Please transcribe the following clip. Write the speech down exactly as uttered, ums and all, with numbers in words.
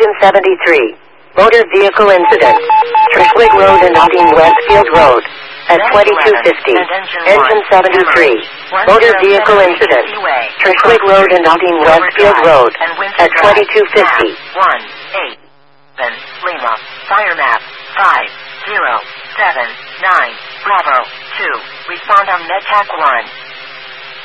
Engine seventy-three. Motor vehicle incident. Trishwick Road and Notting Westfield Road. At twenty-two fifty. Engine seventy-three. Motor vehicle incident. Trishwick Road and Notting Westfield Road. At twenty-two fifty. one eight. Lima. Fire map. five zero seven nine. Bravo. two. Respond on NetTac one.